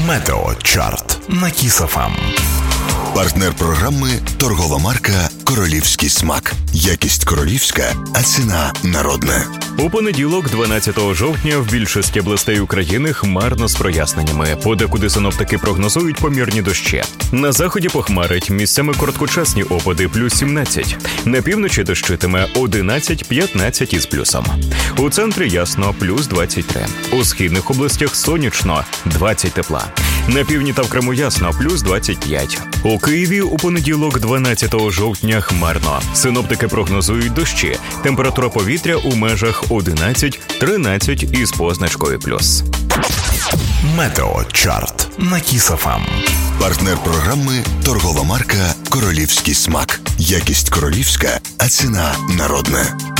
Метеочарт на Кіс ФМ. Партнер програми – торгова марка «Королівський смак». Якість королівська, а ціна народна. У понеділок, 12 жовтня, в більшості областей України хмарно з проясненнями. Подекуди синоптики прогнозують помірні дощі. На заході похмарить, місцями короткочасні опади плюс 17. На півночі дощитиме 11-15 із плюсом. У центрі ясно плюс 23. У східних областях сонячно 20 тепла. На півдні та в Криму ясно плюс 25. У Києві у понеділок, 12 жовтня, хмарно. Синоптики прогнозують дощі. Температура повітря у межах 11-13 із позначкою плюс. Метеочарт на Кіс ФМ. Партнер програми – торгова марка «Королівський смак». Якість королівська, а ціна народна.